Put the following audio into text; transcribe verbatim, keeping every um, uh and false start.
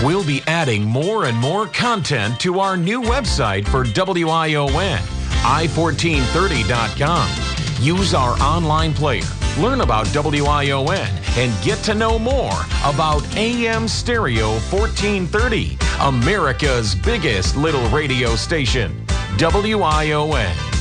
We'll be adding more and more content to our new website for W I O N, i fourteen thirty dot com. Use our online player, learn about W I O N, and get to know more about A M Stereo fourteen thirty, America's biggest little radio station, W I O N.